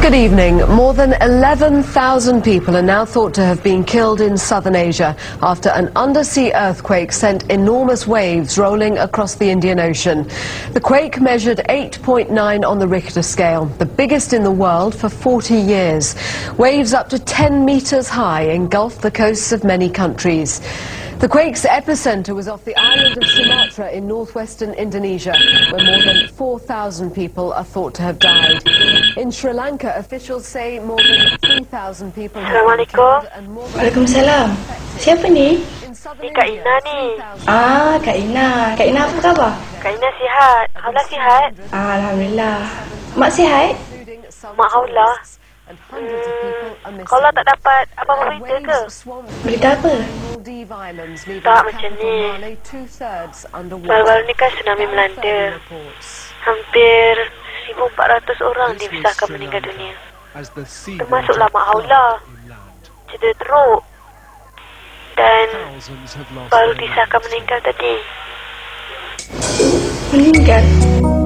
Good evening. More than 11,000 people are now thought to have been killed in southern Asia after an undersea earthquake sent enormous waves rolling across the Indian Ocean. The quake measured 8.9 on the Richter scale, the biggest in the world for 40 years. Waves up to 10 meters high engulfed the coasts of many countries. The quake's epicenter was off the island of Sumatra in northwestern Indonesia, where more than 4,000 people are thought to have died. In Sri Lanka, officials say more than 3,000 people have been killed and more than... Waalaikumsalam. Siapa ni? Ni Kak Ina ni. Kak Ina. Kak Ina apa khabar? Kak Ina sihat. Haula sihat? Alhamdulillah. Mak sihat? Mak Haula. Haula tak dapat apa-apa berita ke? Berita apa? Tak macam ni. Baru-baru ni kan tsunami melanda. Hampir 1,400 orang dipisahkan meninggal dunia. Termasuklah Mak Haula. Cedera teruk. Dan baru disahkan meninggal tadi. Meninggal?